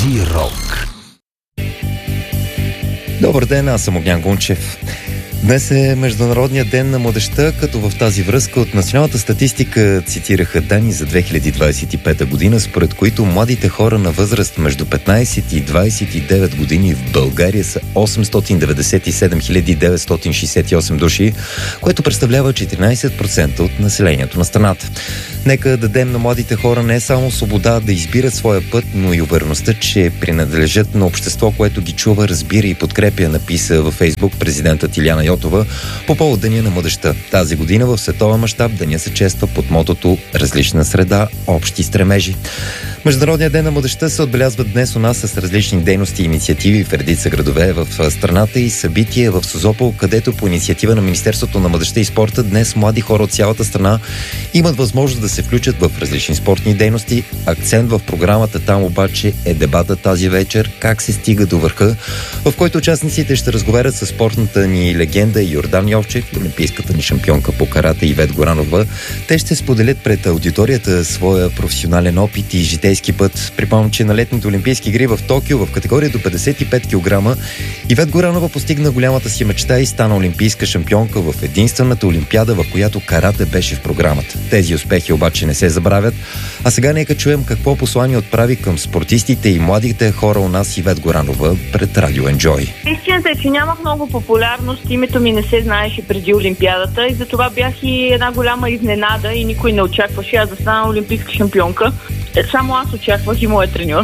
Зирок. Добър ден, аз съм Огнян Гунчев. Днес е Международният ден на младежта, като в тази връзка от националната статистика цитираха данни за 2025 година, според които младите хора на възраст между 15 и 29 години в България са 897 968 души, което представлява 14% от населението на страната. Нека дадем на младите хора не само свобода да избират своя път, но и увереността, че принадлежат на общество, което ги чува, разбира и подкрепя, написа във Фейсбук президентът Илияна Йотова по повод Деня на младежта. Тази година в световен мащаб деня се чества под мотото "Различна среда, общи стремежи". Международният ден на младежта се отбелязва днес у нас с различни дейности и инициативи в редица градове в страната и събития в Созопол, където по инициатива на Министерството на младежта и спорта днес млади хора от цялата страна имат възможност да се включат в различни спортни дейности. Акцент в програмата там обаче е дебата тази вечер "Как се стига до върха", в който участниците ще разговарят с спортната ни легенда Йордан Йовчев и олимпийската ни шампионка по карате Ивет Горанова. Те ще споделят пред аудиторията своя професионален опит и житейски път. Припомням, че на летните олимпийски игри в Токио в категория до 55 кг Ивет Горанова постигна голямата си мечта и стана олимпийска шампионка в единствената олимпиада, в която карате беше в програмата. Тези успехи обаче не се забравят. А сега нека чуем какво послание отправи към спортистите и младите хора у нас Ивет Горанова пред Радио Enjoy. Истината е, че нямах много популярност, името ми не се знаеше преди олимпиадата и затова бях и една голяма изненада и никой не очакваше аз да стана олимпийска шампионка. Само аз очаквах и моят треньор.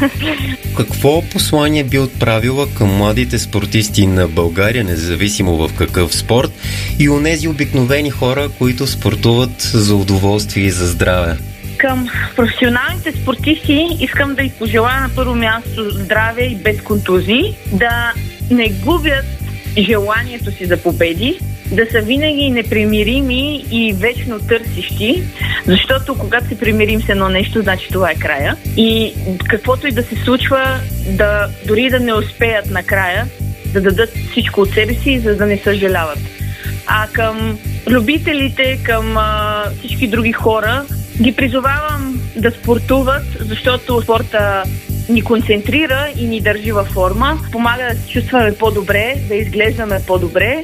Какво послание би отправила към младите спортисти на България, независимо в какъв спорт, и онези обикновени хора, които спортуват за удоволствие и за здраве? Към професионалните спортисти искам да й пожелая на първо място здраве и без контузии, да не губят желанието си за победи, да са винаги непримирими и вечно търсещи, защото когато се примирим с едно нещо, значи това е края. И каквото и да се случва, да дори да не успеят накрая, да дадат всичко от себе си, за да не съжаляват. А към любителите, към всички други хора, ги призовавам да спортуват, защото спорта ни концентрира и ни държи във форма, помага да се чувстваме по-добре, да изглеждаме по-добре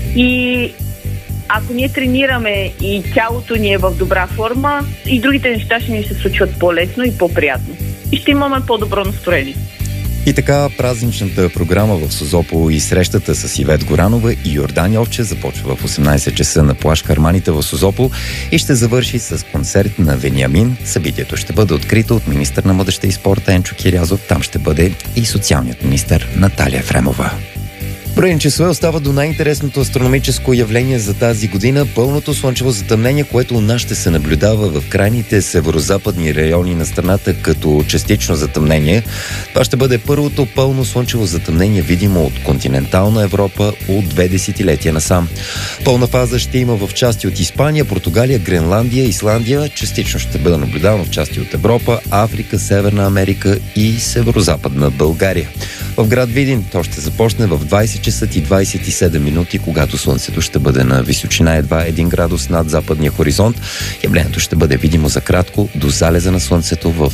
и ако ние тренираме и тялото ни е в добра форма, и другите неща ще ни се случват по-лесно и по-приятно. И ще имаме по-добро настроение. И така празничната програма в Созопол и срещата с Ивет Горанова и Йордан Йовчев започва в 18 часа на плаж Харманите в Созопол и ще завърши с концерт на Вениамин. Събитието ще бъде открито от министър на младежта и спорта Енчо Кирязов. Там ще бъде и социалният министър Наталия Ефремова. Броени часове остава до най-интересното астрономическо явление за тази година – пълното слънчево затъмнение, което у нас ще се наблюдава в крайните северо-западни райони на страната като частично затъмнение. Това ще бъде първото пълно слънчево затъмнение, видимо от континентална Европа от 2 десетилетия насам. Пълна фаза ще има в части от Испания, Португалия, Гренландия, Исландия. Частично ще бъде наблюдавано в части от Европа, Африка, Северна Америка и северо-западна България. В град Видин то ще започне в 20 часа и 27 минути, когато слънцето ще бъде на височина едва 1 градус над западния хоризонт. Явлението ще бъде видимо за кратко до залеза на слънцето в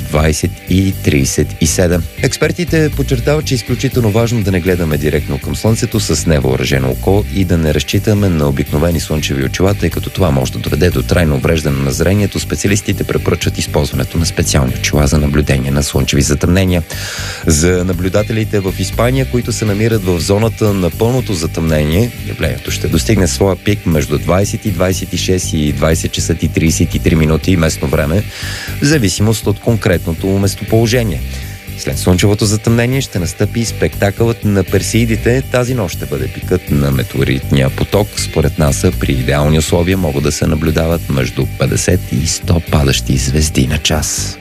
20:37. Експертите подчертават, че е изключително важно да не гледаме директно към слънцето с невъоръжено око и да не разчитаме на обикновени слънчеви очила, тъй като това може да доведе до трайно увреждане на зрението. Специалистите препоръчват използването на специални очила за наблюдение на слънчеви затъмнения. За наблюдателите в Испания, които се намират в зоната на пълното затъмнение, явлението ще достигне своя пик между 20:26 и 20 часа и 33 минути местно време, в зависимост от конкретното местоположение. След слънчевото затъмнение ще настъпи спектакълът на Персеидите. Тази нощ ще бъде пикът на метеоритния поток. Според НАСА при идеални условия могат да се наблюдават между 50 и 100 падащи звезди на час.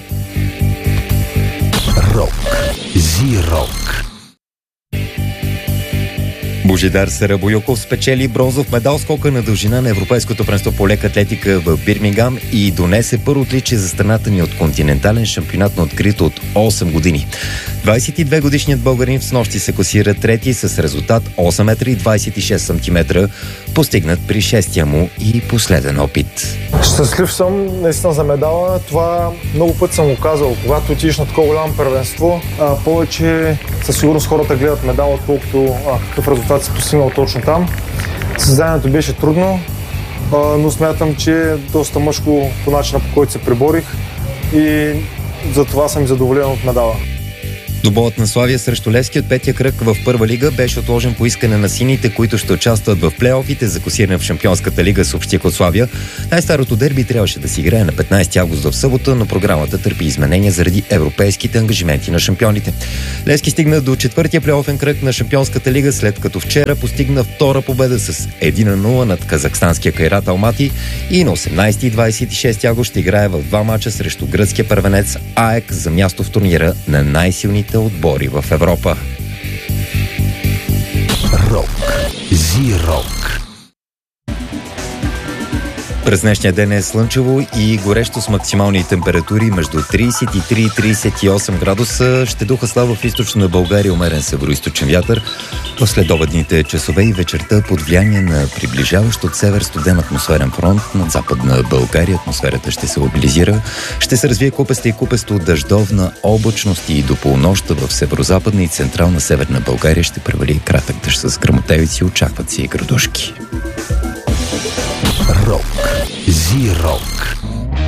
Рок. Зирок. Божидар Сарабойоков спечели бронзов медал скока на дължина на Европейското първенство по лека атлетика в Бирмингам и донесе първо отличие за страната ни от континентален шампионат на открито от 8 години. 22-годишният българин в снощи се класира трети с резултат 8 метра и 26 сантиметра, постигнат при шестия му и последен опит. Щастлив съм наистина за медала. Това много пъти съм го казал. Когато отидеш на такова голямо первенство, повече със сигурност хората гледат медал, отколкото какъв резултат си постигнал точно там. Състезанието беше трудно, но смятам, че е доста мъжко по начина, по който се преборих и за това съм задоволен от медала. Двубоят на Славия срещу Левски от петия кръг в първа лига беше отложен по искане на сините, които ще участват в плейофите за класиране в Шампионската лига, съобщиха от Славия. Най-старото дерби трябваше да се играе на 15 август в събота, но програмата търпи изменения заради европейските ангажименти на шампионите. Левски стигна до четвъртия плейофен кръг на Шампионската лига, след като вчера постигна втора победа с 1-0 над казахстанския Кайрат Алмати и на 18 и 26 август ще играе в два мача срещу гръцкия първенец АЕК за място в турнира на най-силните отбори в Европа. Рок. Зи-рок. През днешния ден е слънчево и горещо с максимални температури между 33 и 38 градуса. Ще духа слабо в източна България умерен североизточен вятър. В следобедните часове и вечерта под влияние на приближаващ от север студен атмосферен фронт над западна България атмосферата ще се лабилизира. Ще се развие купеста и купесто дъждовна облачност и до полунощ в северозападна и централна северна България ще превали кратък дъжд с гръмотевици, очакват се и градушки. Рок. Зи-рок.